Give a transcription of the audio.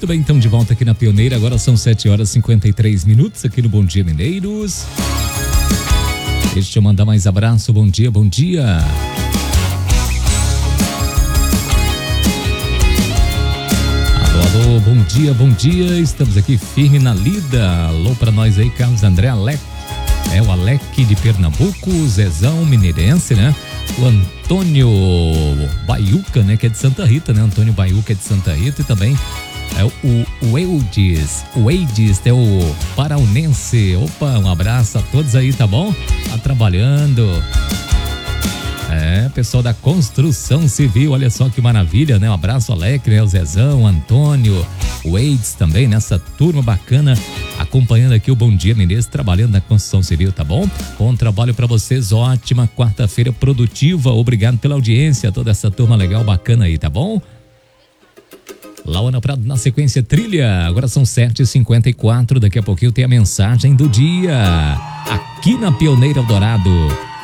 Muito bem, então de volta aqui na Pioneira, agora são 7h53 aqui no Bom Dia Mineiros. Deixa eu mandar mais abraço, bom dia, bom dia. Alô, bom dia, estamos aqui firme na lida. Alô pra nós aí, Carlos André Alec, o Alec de Pernambuco, o Zezão Mineirense, né? O Antônio Baiuca, né, que é de Santa Rita, né? Antônio Baiuca é de Santa Rita e também o Eides, é o paraunense. Opa, um abraço a todos aí, tá bom? Tá trabalhando. Pessoal da construção civil, olha só que maravilha, né? Um abraço, Alec, né? O Zezão, o Antônio, o Eides também, nessa turma bacana, acompanhando aqui o Bom Dia Mineiros, trabalhando na construção civil, tá bom? Bom trabalho pra vocês, ótima quarta-feira produtiva, obrigado pela audiência, toda essa turma legal, bacana aí, tá bom? Lauana Prado na sequência trilha, agora são 7h54, daqui a pouquinho tem a mensagem do dia, aqui na Pioneira Eldorado.